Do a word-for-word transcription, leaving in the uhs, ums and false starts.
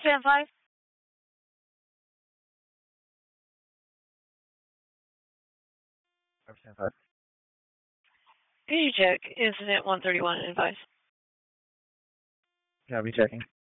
Stand five. Stand five. Can you check incident one thirty-one and advise? Yeah, I'll be checking.